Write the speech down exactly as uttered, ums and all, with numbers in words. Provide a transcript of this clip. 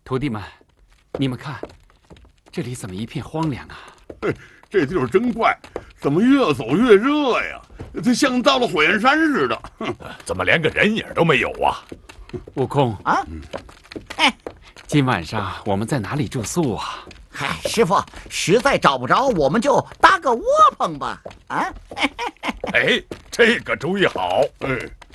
徒弟们，你们看，这里怎么一片荒凉啊？ 嘿，这地儿真怪，怎么越走越热呀？它像到了火焰山似的。哼， 怎么连个人影都没有啊？ 悟空啊，哎， 今晚上我们在哪里住宿啊？ 嗨，师傅，实在找不着，我们就搭个窝棚吧。啊， 哎，这个主意好。 哎，